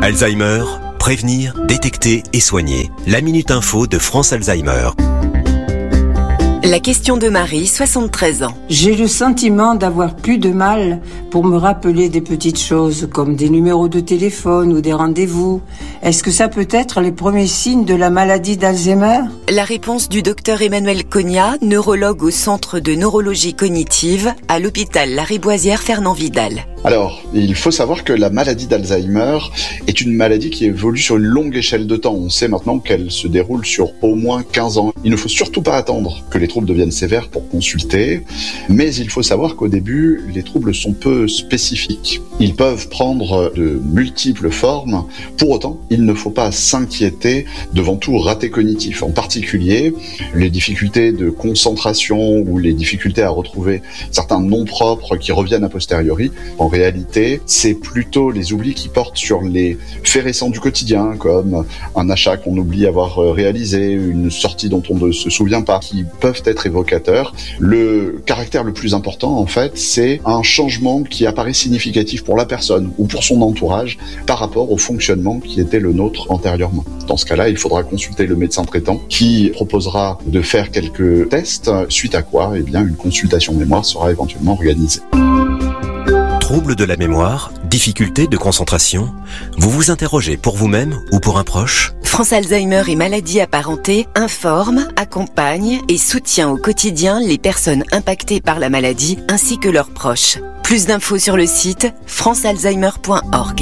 Alzheimer, prévenir, détecter et soigner. La Minute Info de France Alzheimer. La question de Marie, 73 ans. J'ai le sentiment d'avoir plus de mal pour me rappeler des petites choses comme des numéros de téléphone ou des rendez-vous. Est-ce que ça peut être les premiers signes de la maladie d'Alzheimer ? La réponse du docteur Emmanuel Cognat, neurologue au Centre de neurologie cognitive à l'hôpital Lariboisière Fernand Vidal. Alors, il faut savoir que la maladie d'Alzheimer est une maladie qui évolue sur une longue échelle de temps. On sait maintenant qu'elle se déroule sur au moins 15 ans. Il ne faut surtout pas attendre que les troubles deviennent sévères pour consulter, mais il faut savoir qu'au début, les troubles sont peu spécifiques. Ils peuvent prendre de multiples formes. Pour autant, il ne faut pas s'inquiéter devant tout raté cognitif. En particulier, les difficultés de concentration ou les difficultés à retrouver certains noms propres qui reviennent a posteriori. En réalité, c'est plutôt les oublis qui portent sur les faits récents du quotidien, comme un achat qu'on oublie avoir réalisé, une sortie dont on ne se souvient pas, qui peuvent être évocateurs. Le caractère le plus important, en fait, c'est un changement qui apparaît significatif pour la personne ou pour son entourage par rapport au fonctionnement qui était le nôtre antérieurement. Dans ce cas-là, il faudra consulter le médecin traitant qui proposera de faire quelques tests, suite à quoi, une consultation mémoire sera éventuellement organisée. Troubles de la mémoire, difficultés de concentration, vous vous interrogez pour vous-même ou pour un proche ? France Alzheimer et maladies apparentées informe, accompagne et soutient au quotidien les personnes impactées par la maladie ainsi que leurs proches. Plus d'infos sur le site francealzheimer.org.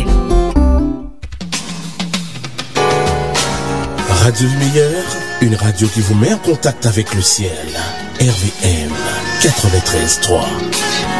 Radio Lumière, une radio qui vous met en contact avec le ciel. RVM 93.3.